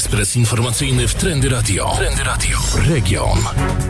Ekspres informacyjny w Trendy Radio. Trendy Radio. Region.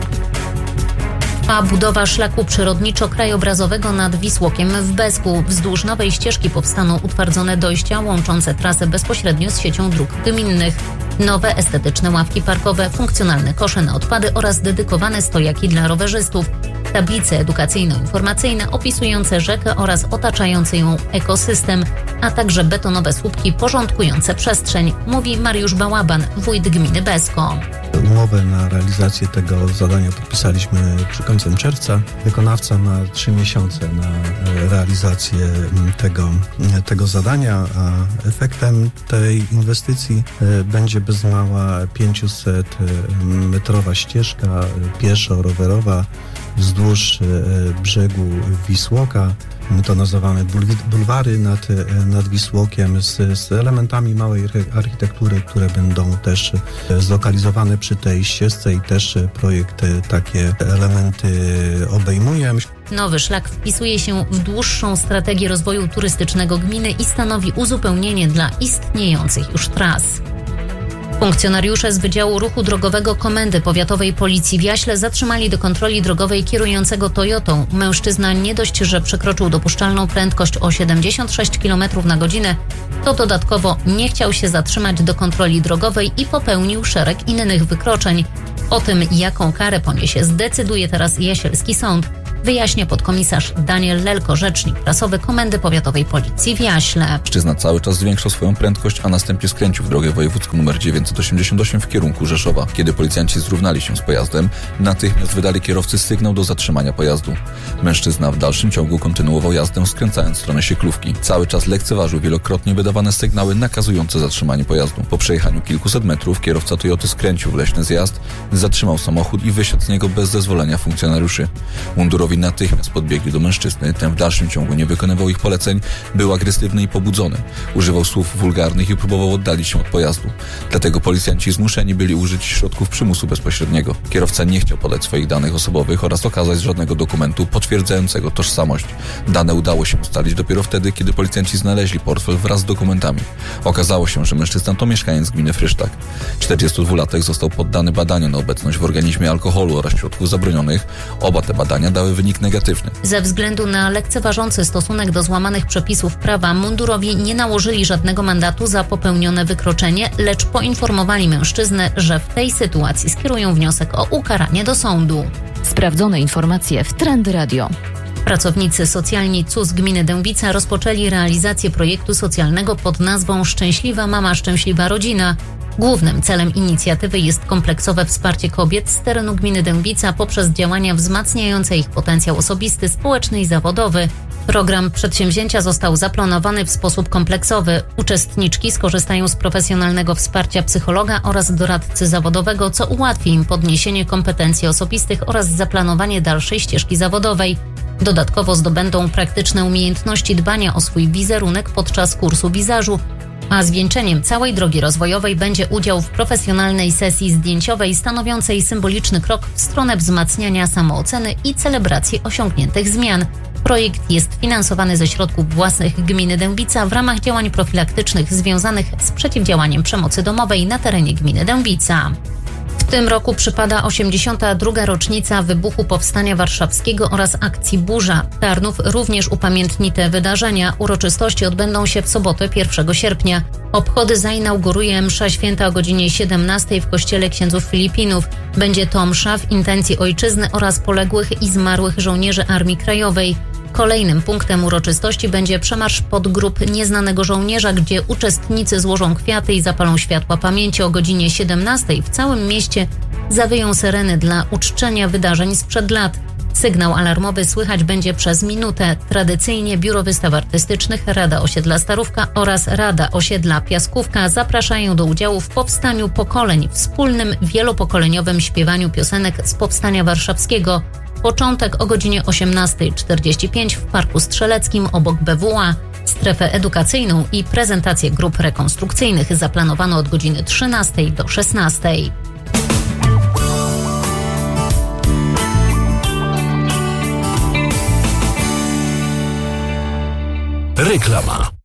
A budowa szlaku przyrodniczo-krajobrazowego nad Wisłokiem w Besku. Wzdłuż nowej ścieżki powstaną utwardzone dojścia łączące trasę bezpośrednio z siecią dróg gminnych. Nowe estetyczne ławki parkowe, funkcjonalne kosze na odpady oraz dedykowane stojaki dla rowerzystów. Tablice edukacyjno-informacyjne opisujące rzekę oraz otaczający ją ekosystem, a także betonowe słupki porządkujące przestrzeń, mówi Mariusz Bałaban, wójt gminy Besko. Umowę na realizację tego zadania podpisaliśmy przy końcem czerwca. Wykonawca ma 3 miesiące na realizację tego zadania, a efektem tej inwestycji będzie bez mała 500-metrowa ścieżka pieszo-rowerowa wzdłuż brzegu Wisłoka. My to nazywamy bulwary nad Wisłokiem z elementami małej architektury, które będą też zlokalizowane przy tej ścieżce i też projekt takie elementy obejmuje. Nowy szlak wpisuje się w dłuższą strategię rozwoju turystycznego gminy i stanowi uzupełnienie dla istniejących już tras. Funkcjonariusze z Wydziału Ruchu Drogowego Komendy Powiatowej Policji w Jaśle zatrzymali do kontroli drogowej kierującego Toyotą. Mężczyzna nie dość, że przekroczył dopuszczalną prędkość o 76 km na godzinę, to dodatkowo nie chciał się zatrzymać do kontroli drogowej i popełnił szereg innych wykroczeń. O tym, jaką karę poniesie, zdecyduje teraz jasielski sąd, wyjaśnia podkomisarz Daniel Lelko, rzecznik prasowy Komendy Powiatowej Policji w Jaśle. Mężczyzna cały czas zwiększał swoją prędkość, a następnie skręcił w drogę wojewódzką nr 988 w kierunku Rzeszowa. Kiedy policjanci zrównali się z pojazdem, natychmiast wydali kierowcy sygnał do zatrzymania pojazdu. Mężczyzna w dalszym ciągu kontynuował jazdę, skręcając w stronę Sieklówki. Cały czas lekceważył wielokrotnie wydawane sygnały nakazujące zatrzymanie pojazdu. Po przejechaniu kilkuset metrów kierowca Toyoty skręcił w leśny zjazd, zatrzymał samochód i wysiadł z niego bez zezwolenia funkcjonariuszy. Mundurowi natychmiast podbiegli do mężczyzny, ten w dalszym ciągu nie wykonywał ich poleceń, był agresywny i pobudzony. Używał słów wulgarnych i próbował oddalić się od pojazdu. Dlatego policjanci zmuszeni byli użyć środków przymusu bezpośredniego. Kierowca nie chciał podać swoich danych osobowych oraz okazać żadnego dokumentu potwierdzającego tożsamość. Dane udało się ustalić dopiero wtedy, kiedy policjanci znaleźli portfel wraz z dokumentami. Okazało się, że mężczyzna to mieszkaniec gminy Frysztak. 42-latek został poddany badaniu na obecność w organizmie alkoholu oraz środków zabronionych. Oba te badania dały wynik negatywny. Ze względu na lekceważący stosunek do złamanych przepisów prawa mundurowi nie nałożyli żadnego mandatu za popełnione wykroczenie, lecz poinformowali mężczyznę, że w tej sytuacji skierują wniosek o ukaranie do sądu. Sprawdzone informacje w Trendy Radio. Pracownicy socjalni CUS gminy Dębica rozpoczęli realizację projektu socjalnego pod nazwą Szczęśliwa Mama, Szczęśliwa Rodzina. Głównym celem inicjatywy jest kompleksowe wsparcie kobiet z terenu gminy Dębica poprzez działania wzmacniające ich potencjał osobisty, społeczny i zawodowy. Program przedsięwzięcia został zaplanowany w sposób kompleksowy. Uczestniczki skorzystają z profesjonalnego wsparcia psychologa oraz doradcy zawodowego, co ułatwi im podniesienie kompetencji osobistych oraz zaplanowanie dalszej ścieżki zawodowej. Dodatkowo zdobędą praktyczne umiejętności dbania o swój wizerunek podczas kursu wizażu, a zwieńczeniem całej drogi rozwojowej będzie udział w profesjonalnej sesji zdjęciowej stanowiącej symboliczny krok w stronę wzmacniania samooceny i celebracji osiągniętych zmian. Projekt jest finansowany ze środków własnych gminy Dębica w ramach działań profilaktycznych związanych z przeciwdziałaniem przemocy domowej na terenie gminy Dębica. W tym roku przypada 82. rocznica wybuchu Powstania Warszawskiego oraz akcji Burza. Tarnów również upamiętni te wydarzenia. Uroczystości odbędą się w sobotę 1 sierpnia. Obchody zainauguruje msza święta o godzinie 17 w kościele księdzów Filipinów. Będzie to msza w intencji ojczyzny oraz poległych i zmarłych żołnierzy Armii Krajowej. Kolejnym punktem uroczystości będzie przemarsz pod grób nieznanego żołnierza, gdzie uczestnicy złożą kwiaty i zapalą światła pamięci o godzinie 17. W całym mieście zawyją syreny dla uczczenia wydarzeń sprzed lat. Sygnał alarmowy słychać będzie przez minutę. Tradycyjnie Biuro Wystaw Artystycznych, Rada Osiedla Starówka oraz Rada Osiedla Piaskówka zapraszają do udziału w powstaniu pokoleń, wspólnym wielopokoleniowym śpiewaniu piosenek z Powstania Warszawskiego. Początek o godzinie 18:45 w Parku Strzeleckim obok BWA. Strefę edukacyjną i prezentację grup rekonstrukcyjnych zaplanowano od godziny 13 do 16. Reklama.